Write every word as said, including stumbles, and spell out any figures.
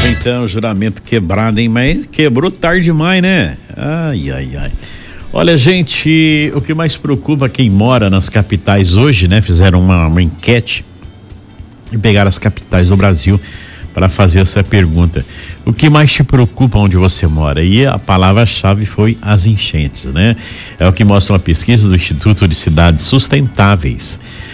Então, juramento quebrado, hein? Mas quebrou tarde demais, né? Ai, ai, ai. Olha, gente, o que mais preocupa quem mora nas capitais hoje, né? Fizeram uma, uma enquete e pegaram as capitais do Brasil para fazer essa pergunta. O que mais te preocupa onde você mora? E a palavra-chave foi as enchentes, né? É o que mostra uma pesquisa do Instituto de Cidades Sustentáveis.